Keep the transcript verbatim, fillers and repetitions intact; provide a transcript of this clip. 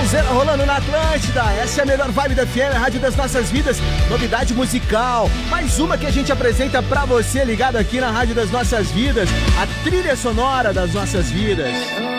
Sonzeira rolando na Atlântida. Essa é a melhor vibe da F M, a rádio das nossas vidas. Novidade musical. Mais uma que a gente apresenta pra você ligado aqui na rádio das nossas vidas. A trilha sonora das nossas vidas.